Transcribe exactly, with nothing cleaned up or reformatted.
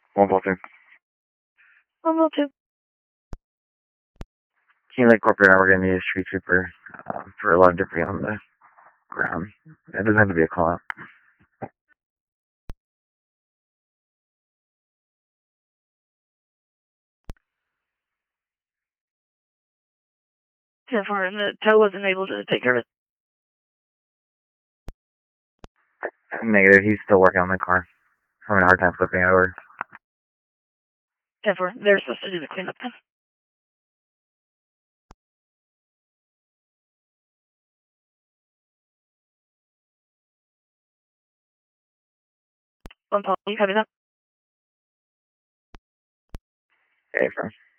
One ball two. One ball two. Team Lake Corporate, we're going to need a street sweeper uh, for a lot of debris on the ground. It doesn't have to be a call out. ten four, and the tow wasn't able to take care of it. Negative, he's still working on the car. Having a hard time flipping it over. ten four, they're supposed to do the cleanup then. One Paul, you copy that? Okay, from